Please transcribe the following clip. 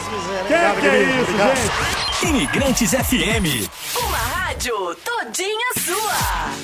Deus miséria. Que é isso, obrigado. gente? Imigrantes FM. Uma rádio todinha sua.